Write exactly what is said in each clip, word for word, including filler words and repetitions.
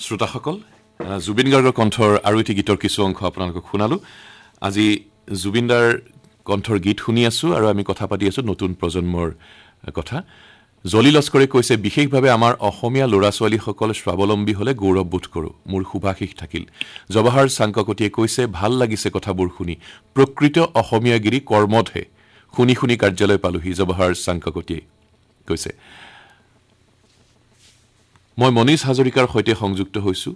শ্ৰোতাসকল জুবিন গাৰ্গৰ কণ্ঠৰ আৰু এটি গীতৰ কিছু অংশ আপোনালোকক শুনালো আজি জুবিনদাৰ কণ্ঠৰ গীত শুনি আছো আৰু আমি কথা পাতি আছো নতুন প্ৰজন্মৰ কথা জলি লস্কৰে কৈছে বিশেষভাৱে আমাৰ অসমীয়া ল'ৰা ছোৱালীসকল স্বাৱলম্বী হলে গৌৰৱ বোধ কৰো মোৰ শুভাশীষ থাকিল জৱাহৰ চাংককটিয়ে কৈছে ভাল লাগিছে কথাবোৰ শুনি প্ৰকৃত অসমীয়াগিৰি কৰ্মতহে শুনি শুনি কাৰ্যালয় পালোহি জৱাহৰ চাংককটিয়ে কৈছে মই মনীষ হাজৰিকাৰ সৈতে সংযুক্ত হৈছো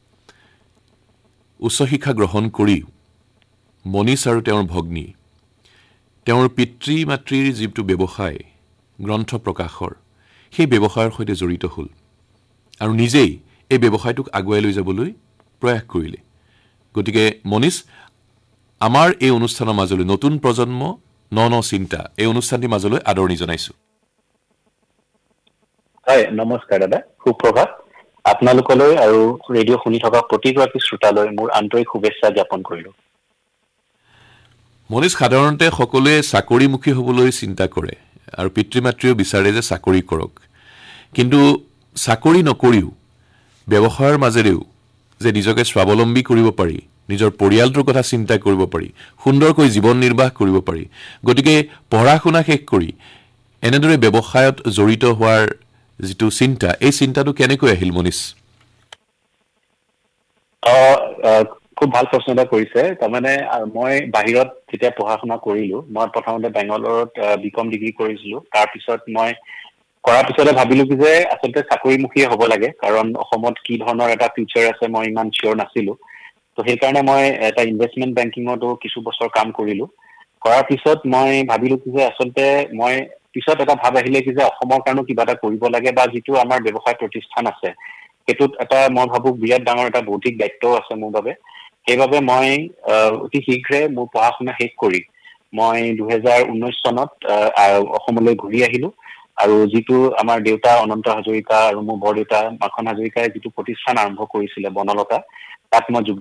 উচ্চ শিক্ষা গ্ৰহণ কৰি মনীষ আৰু তেওঁৰ ভগ্নী তেওঁৰ পিতৃ মাতৃৰ যিটো ব্যৱসায় গ্ৰন্থ প্ৰকাশৰ সেই ব্যৱসায়ৰ সৈতে জড়িত হ'ল আৰু নিজেই এই ব্যৱসায়টোক আগুৱাই লৈ যাবলৈ প্ৰয়াস কৰিলে গতিকে মনীষ আমাৰ এই অনুষ্ঠানৰ মাজলৈ নতুন প্ৰজন্ম ন ন চিন্তা এই অনুষ্ঠানটিৰ মাজলৈ আদৰণি জনাইছো হয় নমস্কাৰ দাদা সুপ্ৰভাত আপোনালোকলৈ আৰু ৰেডিঅ' শুনি থকা প্ৰতিগৰাকী শ্ৰোতালৈ মোৰ আন্তৰিক শুভেচ্ছা জ্ঞাপন কৰিলো মনীষ সাধাৰণতে সকলোৱে চাকৰিমুখী হ'বলৈ চিন্তা কৰে আৰু পিতৃ মাতৃও বিচাৰে যে চাকৰি কৰক কিন্তু চাকৰি নকৰিও ব্যৱসায়ৰ মাজেৰেও যে নিজকে স্বাৱলম্বী কৰিব পাৰি নিজৰ পৰিয়ালটোৰ কথা চিন্তা কৰিব পাৰি সুন্দৰকৈ জীৱন নিৰ্বাহ কৰিব পাৰি গতিকে পঢ়া শুনা শেষ কৰি এনেদৰে ব্যৱসায়ত জড়িত হোৱাৰ যিটো চিন্তা এই চিন্তাটো কেনেকৈ আহিল মনীষ খুব ভাল প্ৰশ্ন এটা কৰিছে তাৰমানে মই বাহিৰত যেতিয়া পঢ়া শুনা কৰিলো মই প্ৰথমতে বেংগলৰত বিকম ডিগ্ৰী কৰিছিলো তাৰ পিছত মই কৰাৰ পিছতে ভাবিলো যে আচলতে চাকৰিমুখী হ'ব লাগে কাৰণ অসমত কি ধৰণৰ এটা ফিউচাৰ আছে মই ইমান চিয়ৰ নাছিলো তো সেই কাৰণে মই এটা ইনভেষ্টমেন্ট বেংকিঙতো কিছু বছৰ কাম কৰিলো কৰাৰ পিছত মই ভাবিলো যে আচলতে মই পিছত এটা ভাব আহিলে যে অসমৰ কাৰণে কিবা এটা কৰিব লাগে বা যিটো আমাৰ ব্যৱসায় প্ৰতিষ্ঠান আছে হেতুত এটা মই ভাবো বিৰাট ডাঙৰ এটা বৌদ্ধিক দায়িত্ব আছে মোৰ বাবে সেইবাবে মই অতি শীঘ্ৰে মোৰ পঢ়া শুনা শেষ কৰি মই দুই হাজাৰ ঊনৈশ চনত অসমলৈ ঘূৰি আহিলো আৰু যিটো আমাৰ দেউতা অনন্ত হাজৰিকা আৰু মোৰ বৰদেউতা মাখন হাজৰিকাই যিটো প্ৰতিষ্ঠান আৰম্ভ কৰিছিলে বনলতা তাত মই